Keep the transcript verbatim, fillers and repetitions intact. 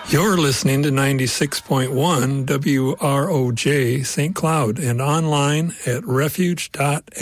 You're listening to ninety-six point one W R O J Saint Cloud and online at refuge dot